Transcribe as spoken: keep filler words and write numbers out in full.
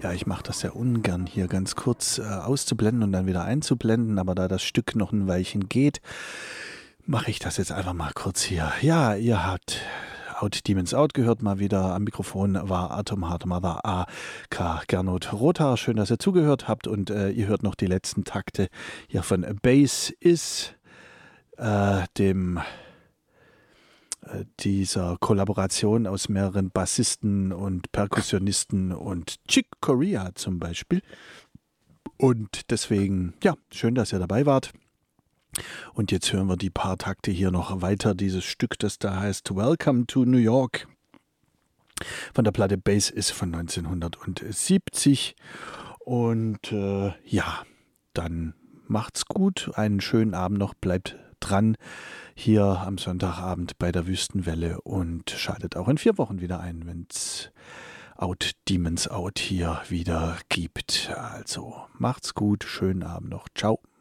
Ja, ich mache das sehr ungern, hier ganz kurz äh, auszublenden und dann wieder einzublenden, aber da das Stück noch ein Weilchen geht, mache ich das jetzt einfach mal kurz hier. Ja, ihr habt Out Demons Out gehört, mal wieder. Am Mikrofon war Atom Heart Mother A K Gernot Rothaar. Schön, dass ihr zugehört habt und äh, ihr hört noch die letzten Takte hier von Bass Is, äh, dem dieser Kollaboration aus mehreren Bassisten und Perkussionisten und Chick Corea zum Beispiel. Und deswegen, ja, schön, dass ihr dabei wart. Und jetzt hören wir die paar Takte hier noch weiter. Dieses Stück, das da heißt Welcome to New York, von der Platte Bass Is von neunzehnhundertsiebzig. Und äh, ja, dann macht's gut. Einen schönen Abend noch. Bleibt dran hier am Sonntagabend bei der Wüstenwelle und schaltet auch in vier Wochen wieder ein, wenn es Out Demons Out hier wieder gibt. Also macht's gut, schönen Abend noch. Ciao.